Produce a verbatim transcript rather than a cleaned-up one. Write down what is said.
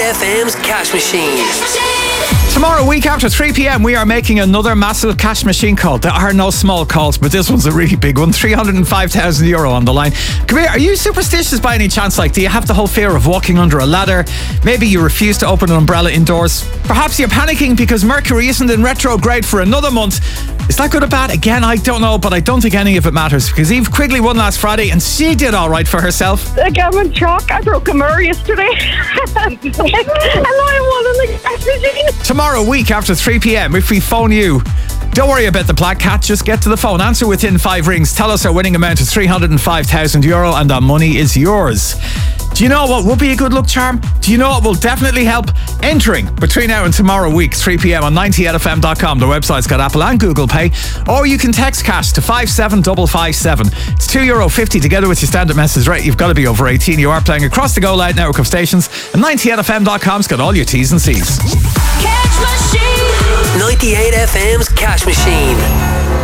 F M's Cash Machine. Tomorrow, week after three p.m, we are making another massive cash machine call. There are no small calls, but this one's a really big one. three hundred five thousand euro on the line. Come here, are you superstitious by any chance? Like, do you have the whole fear of walking under a ladder? Maybe you refuse to open an umbrella indoors. Perhaps you're panicking because Mercury isn't in retrograde for another month. Is that good or bad? Again, I don't know, but I don't think any of it matters because Eve Quigley won last Friday and she did all right for herself. Like, I'm in shock. I broke a mirror yesterday. And I won in the cash machine. Tomorrow, week after three p.m, if we phone you, don't worry about the black cat, just get to the phone, answer within five rings, tell us our winning amount is three hundred five thousand euro and that money is yours. Do you know what would be a good luck charm? Do you know what will definitely help? Entering between now and tomorrow week, three p.m. on ninety eight F M dot com. The website's got Apple and Google Pay. Or you can text cash to five seven five five seven. It's two euro fifty together with your standard message rate. You've got to be over eighteen. You are playing across the Go Loud network of stations. And ninety eight F M dot com's got all your T's and C's. Cash Machine. ninety-eight F M's Cash Machine.